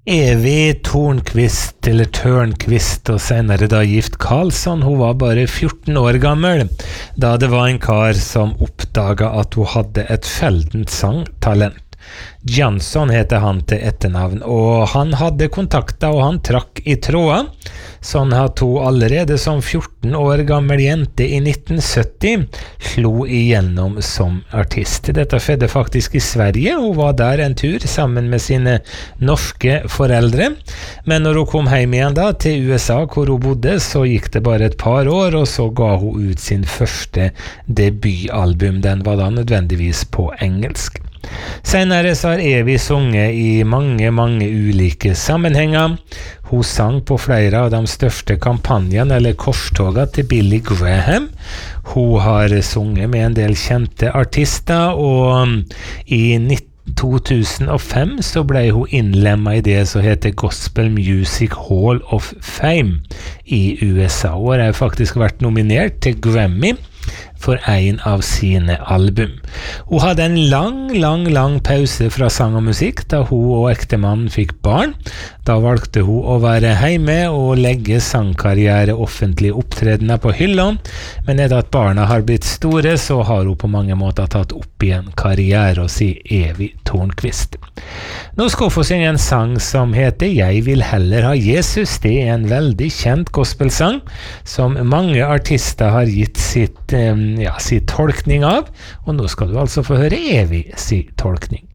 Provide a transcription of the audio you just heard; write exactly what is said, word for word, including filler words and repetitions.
Evy Tornquist, eller Tørnquist, og senere da gift Karlsson, hun var bare fjorten år gammel, da det var en kar som oppdaget at hun hadde et feldent sangtalent. Jansson heter han til etternavn, og han hadde kontakter og han trakk i tråden, sånn at hun allerede som fjorten år gammel jente i nitten sytti slo igjennom som artist. Dette skjedde faktisk i Sverige, hun var der en tur sammen med sine norske foreldre, men når hun kom hjem igjen da til U S A hvor hun bodde, så gikk det bare et par år, og så ga hun ut sin første debutalbum. Den var da nødvendigvis på engelsk. Senere så har Evy sunget i mange, mange ulike sammenhenger. Hun sang på flere av de største kampanjene eller korstogene til Billy Graham. Hun har sunget med en del kjente artister, og i to tusen og fem så ble hun innlemmet i det som heter Gospel Music Hall of Fame i U S A. Hun har faktisk vært nominert til Grammy for en av sine album. Hun hadde en lang, lang, lang pause fra sang og musikk da hun og ektemannen fikk barn. Da valgte hun å være hjemme og legge sangkarriere offentlige opptredener på hyllene, men etter at barna har blitt store, så har hun på mange måter tatt opp igjen karriere og sier Evy Tornquist. Nå skal hun få synge en sang som heter Jeg vil heller ha Jesus. Det er en veldig kjent gospelsang som mange artister har gitt sitt, ja, sitt tolkning av, og nå skal du altså få høre Evy si tolkning.